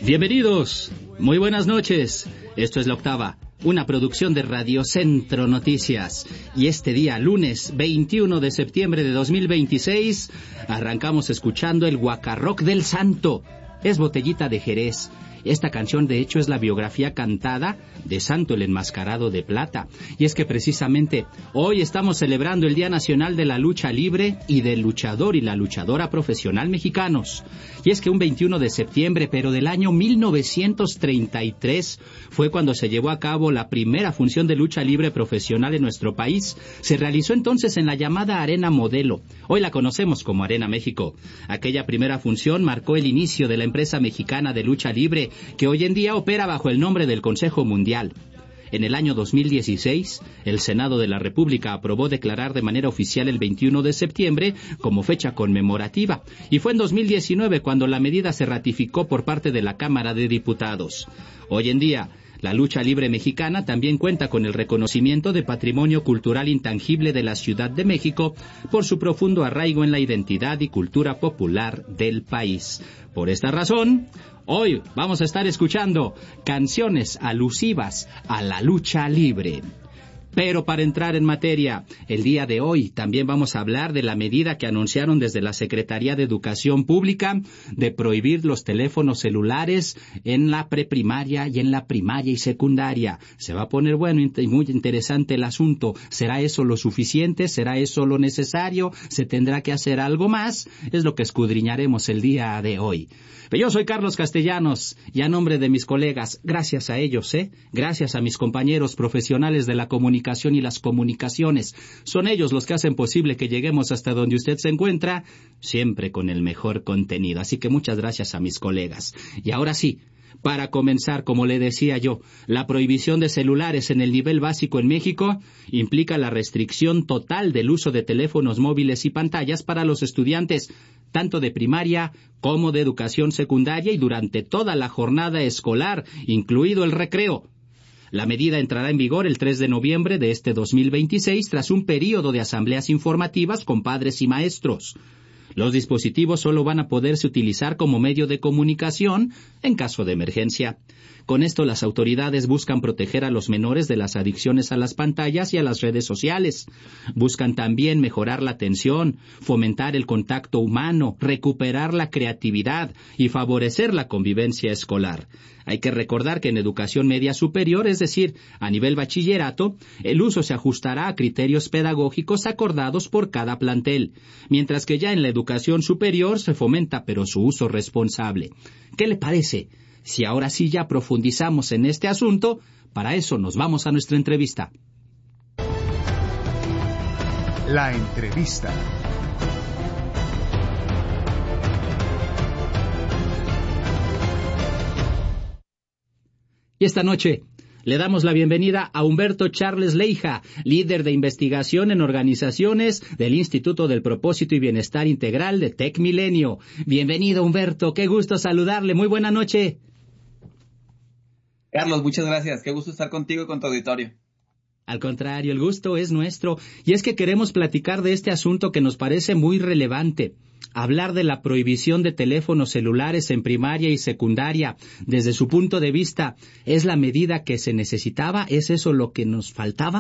Bienvenidos, muy buenas noches. Esto es La Octava, una producción de Radio Centro Noticias. Y este día, lunes 21 de septiembre de 2026, arrancamos escuchando el Guacarroc del Santo. Es Botellita de Jerez. Esta canción, de hecho, es la biografía cantada de Santo el Enmascarado de Plata. Y es que precisamente hoy estamos celebrando el Día Nacional de la Lucha Libre y del luchador y la luchadora profesional mexicanos. Y es que un 21 de septiembre, pero del año 1933, fue cuando se llevó a cabo la primera función de lucha libre profesional en nuestro país. Se realizó entonces en la llamada Arena Modelo. Hoy la conocemos como Arena México. Aquella primera función marcó el inicio de la empresa mexicana de lucha libre, que hoy en día opera bajo el nombre del Consejo Mundial. En el año 2016, el Senado de la República aprobó declarar de manera oficial el 21 de septiembre como fecha conmemorativa, y fue en 2019 cuando la medida se ratificó por parte de la Cámara de Diputados. Hoy en día, la lucha libre mexicana también cuenta con el reconocimiento de Patrimonio Cultural Intangible de la Ciudad de México por su profundo arraigo en la identidad y cultura popular del país. Por esta razón, hoy vamos a estar escuchando canciones alusivas a la lucha libre. Pero para entrar en materia, el día de hoy también vamos a hablar de la medida que anunciaron desde la Secretaría de Educación Pública de prohibir los teléfonos celulares en la preprimaria y en la primaria y secundaria. Se va a poner bueno y muy interesante el asunto. ¿Será eso lo suficiente? ¿Será eso lo necesario? ¿Se tendrá que hacer algo más? Es lo que escudriñaremos el día de hoy. Pero yo soy Carlos Castellanos y a nombre de mis colegas, gracias a ellos, gracias a mis compañeros profesionales de la comunicación y las comunicaciones, son ellos los que hacen posible que lleguemos hasta donde usted se encuentra, siempre con el mejor contenido. Así que muchas gracias a mis colegas. Y ahora sí, para comenzar, como le decía yo, la prohibición de celulares en el nivel básico en México implica la restricción total del uso de teléfonos móviles y pantallas para los estudiantes, tanto de primaria como de educación secundaria y durante toda la jornada escolar, incluido el recreo. La medida entrará en vigor el 3 de noviembre de este 2026 tras un período de asambleas informativas con padres y maestros. Los dispositivos solo van a poderse utilizar como medio de comunicación en caso de emergencia. Con esto, las autoridades buscan proteger a los menores de las adicciones a las pantallas y a las redes sociales. Buscan también mejorar la atención, fomentar el contacto humano, recuperar la creatividad y favorecer la convivencia escolar. Hay que recordar que en educación media superior, es decir, a nivel bachillerato, el uso se ajustará a criterios pedagógicos acordados por cada plantel, mientras que ya en la educación superior se fomenta, pero su uso responsable. ¿Qué le parece si ahora sí ya profundizamos en este asunto? Para eso nos vamos a nuestra entrevista. La entrevista. Y esta noche le damos la bienvenida a Humberto Charles Leija, líder de investigación en organizaciones del Instituto del Propósito y Bienestar Integral de Tec Milenio. Bienvenido, Humberto, qué gusto saludarle, muy buena noche. Carlos, muchas gracias, qué gusto estar contigo y con tu auditorio. Al contrario, el gusto es nuestro, y es que queremos platicar de este asunto que nos parece muy relevante. Hablar de la prohibición de teléfonos celulares en primaria y secundaria, desde su punto de vista, ¿es la medida que se necesitaba? ¿Es eso lo que nos faltaba?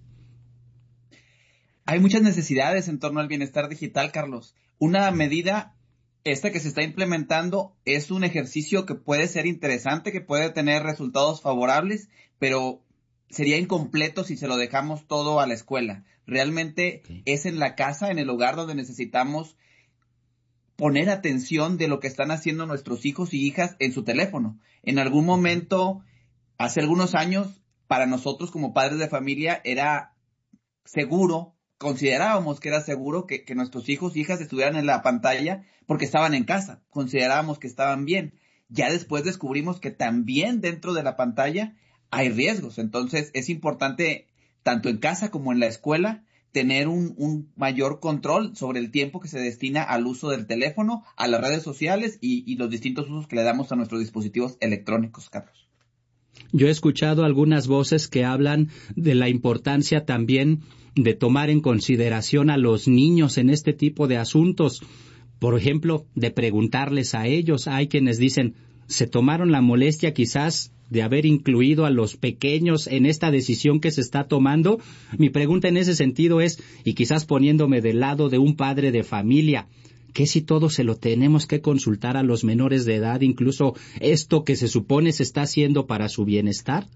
Hay muchas necesidades en torno al bienestar digital, Carlos. Una medida, esta que se está implementando, es un ejercicio que puede ser interesante, que puede tener resultados favorables, pero sería incompleto si se lo dejamos todo a la escuela. Realmente es en la casa, en el hogar, donde necesitamos poner atención de lo que están haciendo nuestros hijos y hijas en su teléfono. En algún momento, hace algunos años, para nosotros como padres de familia era seguro, considerábamos que era seguro que nuestros hijos y hijas estuvieran en la pantalla porque estaban en casa, considerábamos que estaban bien. Ya después descubrimos que también dentro de la pantalla hay riesgos, entonces es importante, tanto en casa como en la escuela, tener un mayor control sobre el tiempo que se destina al uso del teléfono, a las redes sociales y los distintos usos que le damos a nuestros dispositivos electrónicos, Carlos. Yo he escuchado algunas voces que hablan de la importancia también de tomar en consideración a los niños en este tipo de asuntos. Por ejemplo, de preguntarles a ellos. Hay quienes dicen, se tomaron la molestia quizás de haber incluido a los pequeños en esta decisión que se está tomando? Mi pregunta en ese sentido es, y quizás poniéndome del lado de un padre de familia, ¿qué si todo se lo tenemos que consultar a los menores de edad, incluso esto que se supone se está haciendo para su bienestar?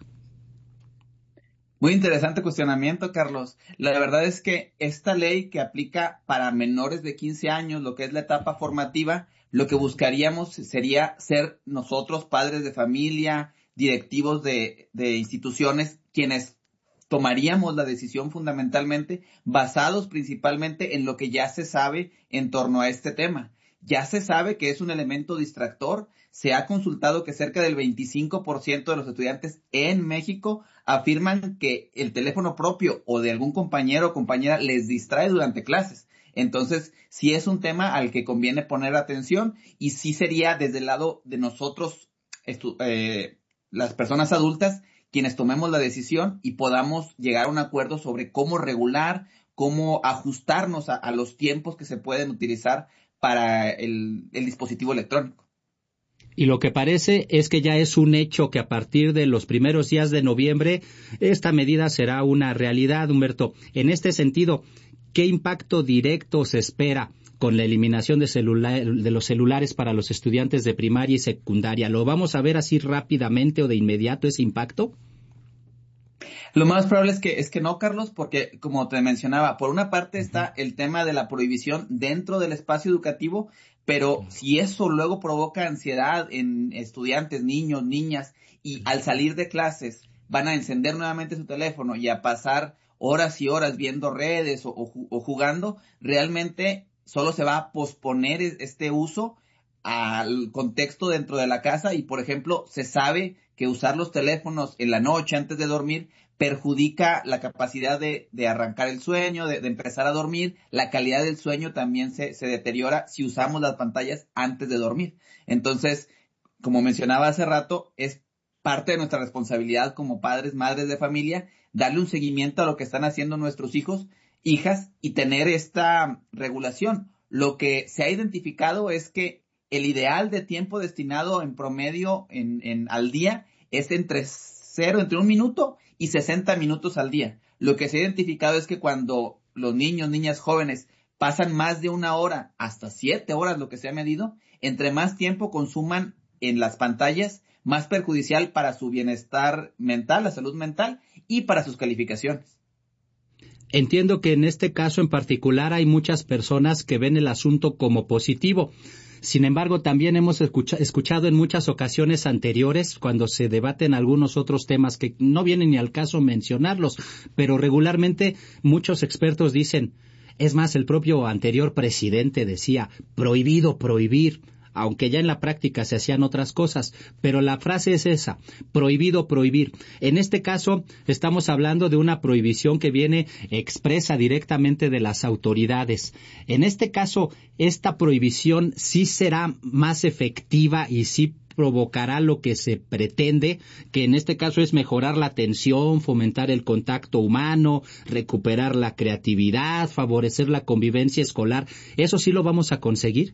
Muy interesante cuestionamiento, Carlos. La verdad es que esta ley que aplica para menores de 15 años, lo que es la etapa formativa, lo que buscaríamos sería ser nosotros, padres de familia, directivos de instituciones, quienes tomaríamos la decisión fundamentalmente basados principalmente en lo que ya se sabe en torno a este tema. Ya se sabe que es un elemento distractor. Se ha consultado que cerca del 25% de los estudiantes en México afirman que el teléfono propio o de algún compañero o compañera les distrae durante clases. Entonces, sí es un tema al que conviene poner atención y sí sería desde el lado de nosotros, las personas adultas, quienes tomemos la decisión y podamos llegar a un acuerdo sobre cómo regular, cómo ajustarnos a los tiempos que se pueden utilizar para el dispositivo electrónico. Y lo que parece es que ya es un hecho que a partir de los primeros días de noviembre esta medida será una realidad, Humberto. En este sentido, ¿qué impacto directo se espera con la eliminación de los celulares para los estudiantes de primaria y secundaria? ¿Lo vamos a ver así rápidamente o de inmediato ese impacto? Lo más probable es que no, Carlos, porque como te mencionaba, por una parte está el tema de la prohibición dentro del espacio educativo, pero si eso luego provoca ansiedad en estudiantes, niños, niñas, y al salir de clases van a encender nuevamente su teléfono y a pasar horas y horas viendo redes o jugando, realmente solo se va a posponer este uso al contexto dentro de la casa y, por ejemplo, se sabe que usar los teléfonos en la noche antes de dormir perjudica la capacidad de arrancar el sueño, de empezar a dormir. La calidad del sueño también se deteriora si usamos las pantallas antes de dormir. Entonces, como mencionaba hace rato, es parte de nuestra responsabilidad como padres, madres de familia, darle un seguimiento a lo que están haciendo nuestros hijos, hijas, y tener esta regulación. Lo que se ha identificado es que el ideal de tiempo destinado en promedio al día es entre 1 minuto y 60 minutos al día. Lo que se ha identificado es que cuando los niños, niñas, jóvenes pasan más de 1 hora, hasta 7 horas, lo que se ha medido, entre más tiempo consuman en las pantallas, más perjudicial para su bienestar mental, la salud mental y para sus calificaciones. Entiendo que en este caso en particular hay muchas personas que ven el asunto como positivo. Sin embargo, también hemos escuchado en muchas ocasiones anteriores, cuando se debaten algunos otros temas que no vienen ni al caso mencionarlos, pero regularmente muchos expertos dicen, es más, el propio anterior presidente decía, prohibido prohibir, aunque ya en la práctica se hacían otras cosas, pero la frase es esa, prohibido prohibir. En este caso, estamos hablando de una prohibición que viene expresa directamente de las autoridades. En este caso, esta prohibición sí será más efectiva y sí provocará lo que se pretende, que en este caso es mejorar la atención, fomentar el contacto humano, recuperar la creatividad, favorecer la convivencia escolar. ¿Eso sí lo vamos a conseguir?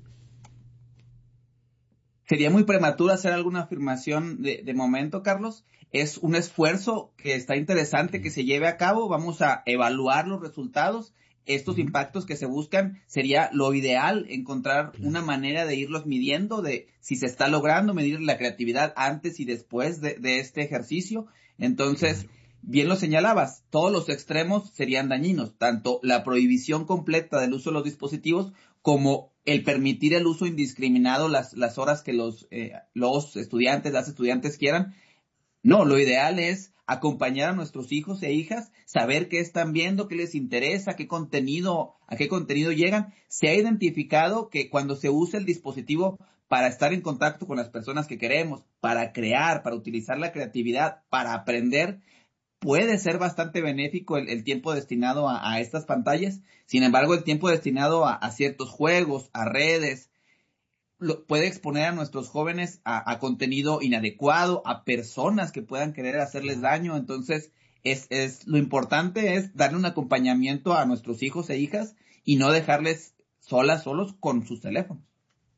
Sería muy prematuro hacer alguna afirmación de momento, Carlos. Es un esfuerzo que está interesante que se lleve a cabo. Vamos a evaluar los resultados. Estos impactos que se buscan sería lo ideal, encontrar una manera de irlos midiendo, de si se está logrando medir la creatividad antes y después de este ejercicio. Entonces, bien lo señalabas, todos los extremos serían dañinos, tanto la prohibición completa del uso de los dispositivos como el permitir el uso indiscriminado las horas que los estudiantes, las estudiantes quieran. No, lo ideal es acompañar a nuestros hijos e hijas, saber qué están viendo, qué les interesa, a qué contenido llegan. Se ha identificado que cuando se usa el dispositivo para estar en contacto con las personas que queremos, para crear, para utilizar la creatividad, para aprender, puede ser bastante benéfico el tiempo destinado a estas pantallas. Sin embargo, el tiempo destinado a ciertos juegos, a redes, puede exponer a nuestros jóvenes a contenido inadecuado, a personas que puedan querer hacerles daño. Entonces, lo importante es darle un acompañamiento a nuestros hijos e hijas y no dejarles solos con sus teléfonos.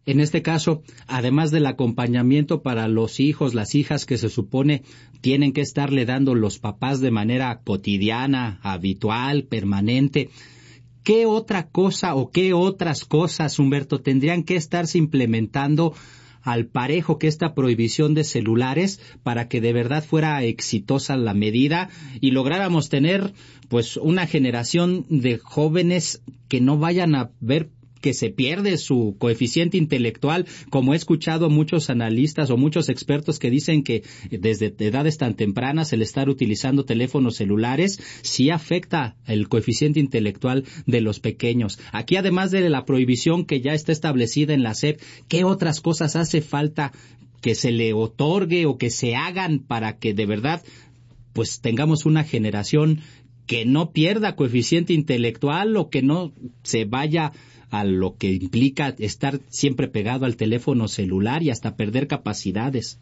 En este caso, además del acompañamiento para los hijos, las hijas que se supone tienen que estarle dando los papás de manera cotidiana, habitual, permanente, ¿qué otra cosa o qué otras cosas, Humberto, tendrían que estarse implementando al parejo que esta prohibición de celulares para que de verdad fuera exitosa la medida y lográramos tener pues una generación de jóvenes que no vayan a ver que se pierde su coeficiente intelectual, como he escuchado a muchos analistas o muchos expertos que dicen que desde edades tan tempranas el estar utilizando teléfonos celulares sí afecta el coeficiente intelectual de los pequeños. Aquí, además de la prohibición que ya está establecida en la SEP, ¿qué otras cosas hace falta que se le otorgue o que se hagan para que de verdad pues tengamos una generación que no pierda coeficiente intelectual o que no se vaya a lo que implica estar siempre pegado al teléfono celular y hasta perder capacidades?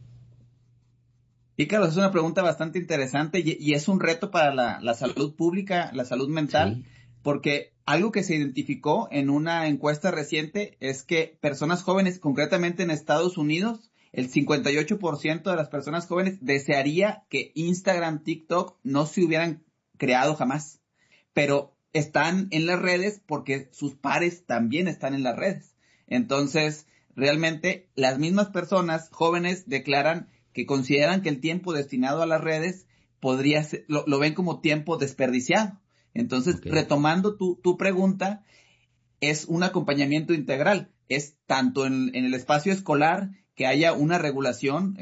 Y Carlos, es una pregunta bastante interesante y es un reto para la salud pública, la salud mental, sí. Porque algo que se identificó en una encuesta reciente es que personas jóvenes, concretamente en Estados Unidos, el 58% de las personas jóvenes desearía que Instagram, TikTok no se hubieran creado jamás, pero están en las redes porque sus pares también están en las redes. Entonces, realmente las mismas personas jóvenes declaran que consideran que el tiempo destinado a las redes podría ser, lo ven como tiempo desperdiciado. Entonces, retomando tu pregunta, es un acompañamiento integral. Es tanto en el espacio escolar que haya una regulación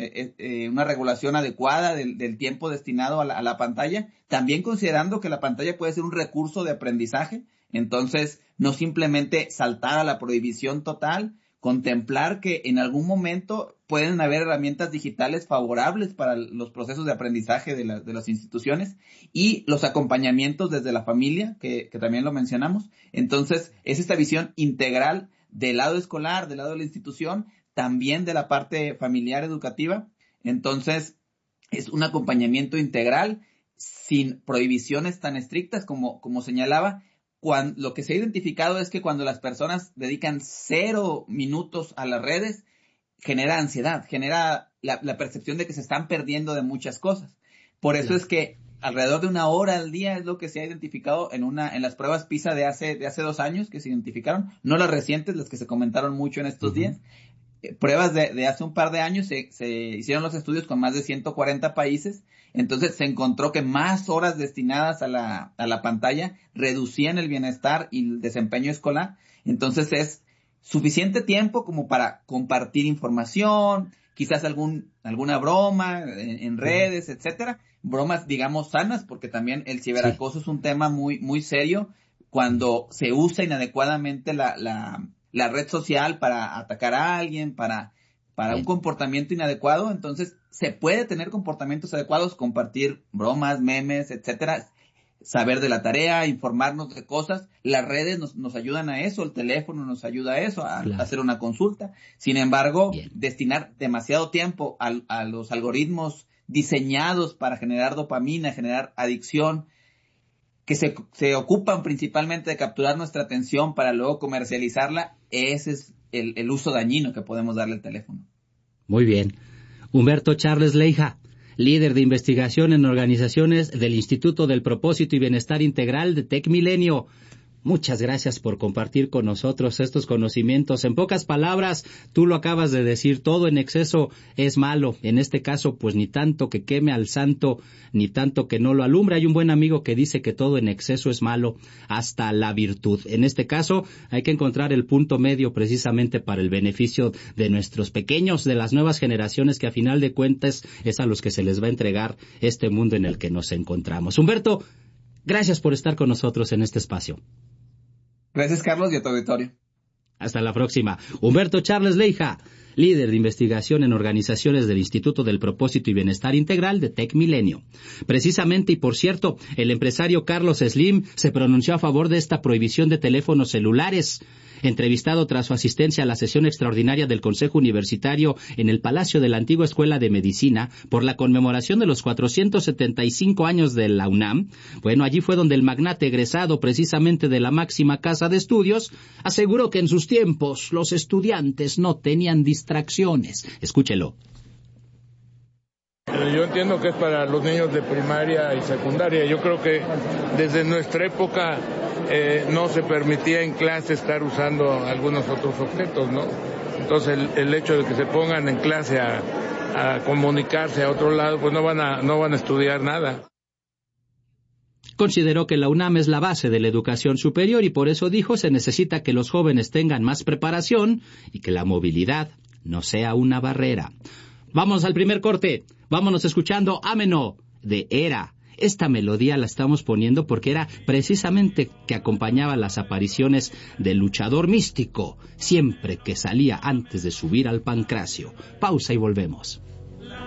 adecuada del tiempo destinado a la pantalla, también considerando que la pantalla puede ser un recurso de aprendizaje. Entonces, no simplemente saltar a la prohibición total, contemplar que en algún momento pueden haber herramientas digitales favorables para los procesos de aprendizaje de las instituciones y los acompañamientos desde la familia, que también lo mencionamos. Entonces, es esta visión integral del lado escolar, del lado de la institución, también de la parte familiar educativa. Entonces, es un acompañamiento integral sin prohibiciones tan estrictas como señalaba. Lo que se ha identificado es que cuando las personas dedican 0 minutos a las redes, genera ansiedad, genera la percepción de que se están perdiendo de muchas cosas. Por eso es que alrededor de 1 hora al día es lo que se ha identificado en las pruebas PISA de hace 2 años que se identificaron, no las recientes, las que se comentaron mucho en estos días. Pruebas de hace un par de años se hicieron los estudios con más de 140 países. Entonces se encontró que más horas destinadas a la pantalla reducían el bienestar y el desempeño escolar. Entonces es suficiente tiempo como para compartir información, quizás alguna broma en redes, etcétera. Bromas, digamos, sanas, porque también el ciberacoso es un tema muy, muy serio cuando se usa inadecuadamente la red social para atacar a alguien, para un comportamiento inadecuado. Entonces, se puede tener comportamientos adecuados, compartir bromas, memes, etcétera, saber de la tarea, informarnos de cosas. Las redes nos ayudan a eso, el teléfono nos ayuda a eso, a hacer una consulta. Sin embargo, destinar demasiado tiempo a los algoritmos diseñados para generar dopamina, generar adicción, que se ocupan principalmente de capturar nuestra atención para luego comercializarla, ese es el uso dañino que podemos darle al teléfono. Muy bien. Humberto Charles Leija, líder de investigación en organizaciones del Instituto del Propósito y Bienestar Integral de Tec Milenio. Muchas gracias por compartir con nosotros estos conocimientos. En pocas palabras, tú lo acabas de decir, todo en exceso es malo. En este caso, pues ni tanto que queme al santo, ni tanto que no lo alumbre. Hay un buen amigo que dice que todo en exceso es malo, hasta la virtud. En este caso, hay que encontrar el punto medio precisamente para el beneficio de nuestros pequeños, de las nuevas generaciones, que a final de cuentas es a los que se les va a entregar este mundo en el que nos encontramos. Humberto, gracias por estar con nosotros en este espacio. Gracias, Carlos, y a tu auditorio. Hasta la próxima. Humberto Charles Leija, líder de investigación en organizaciones del Instituto del Propósito y Bienestar Integral de Tec Milenio. Precisamente, y por cierto, el empresario Carlos Slim se pronunció a favor de esta prohibición de teléfonos celulares. Entrevistado tras su asistencia a la sesión extraordinaria del Consejo Universitario en el Palacio de la antigua Escuela de Medicina por la conmemoración de los 475 años de la UNAM, bueno, allí fue donde el magnate egresado precisamente de la máxima casa de estudios aseguró que en sus tiempos los estudiantes no tenían distracciones. Escúchelo. Yo entiendo que es para los niños de primaria y secundaria. Yo creo que desde nuestra época no se permitía en clase estar usando algunos otros objetos, ¿no? Entonces el hecho de que se pongan en clase a comunicarse a otro lado, pues no van a estudiar nada. Consideró que la UNAM es la base de la educación superior y por eso dijo se necesita que los jóvenes tengan más preparación y que la movilidad no sea una barrera. Vamos al primer corte. Vámonos escuchando Ameno de Era. Esta melodía la estamos poniendo porque era precisamente que acompañaba las apariciones del luchador místico, siempre que salía antes de subir al Pancracio. Pausa y volvemos.